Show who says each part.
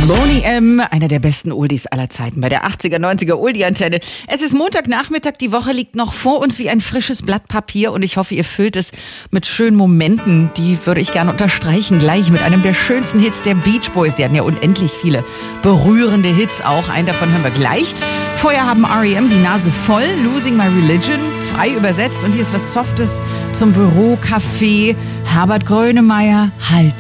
Speaker 1: Boney M., einer der besten Oldies aller Zeiten bei der 80er, 90er Oldie-Antenne. Es ist Montagnachmittag, die Woche liegt noch vor uns wie ein frisches Blatt Papier und ich hoffe, ihr füllt es mit schönen Momenten. Die würde ich gerne unterstreichen, gleich mit einem der schönsten Hits der Beach Boys. Die hatten ja unendlich viele berührende Hits auch. Einen davon hören wir gleich. Vorher haben R.E.M. die Nase voll, Losing My Religion, frei übersetzt. Und hier ist was Softes zum Büro, Café. Herbert Grönemeyer, halt